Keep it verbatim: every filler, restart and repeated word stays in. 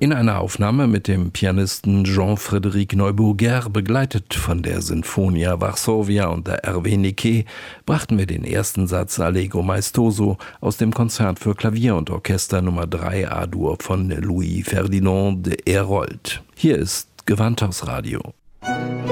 In einer Aufnahme mit dem Pianisten Jean-Frédéric Neuburger, begleitet von der Sinfonia Varsovia und der R W Niquet, brachten wir den ersten Satz Allegro maestoso aus dem Konzert für Klavier und Orchester Nummer drei A-Dur von Louis Ferdinand de Herold. Hier ist Gewandhausradio.